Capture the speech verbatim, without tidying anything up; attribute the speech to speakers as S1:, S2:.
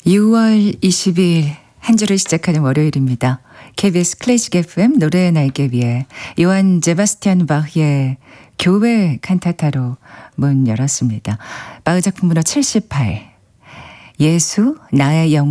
S1: 유월 이십이일 한 주를 시작하는 월요일입니다. 케이비에스 클래식 에프엠 노래의 날개 위에 요한 제바스티안 바흐의 교회 칸타타로 문 열었습니다. 바흐 작품 번호 칠십팔 예수 나의 영혼